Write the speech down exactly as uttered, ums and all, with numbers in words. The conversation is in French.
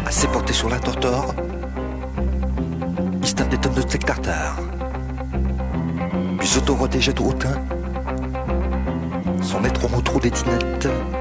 assez porté sur la tortor, il se tape des tonnes de steak tartare. Puis s'auto-rotégeait au hautain, sans mettre au mot trop des dinettes.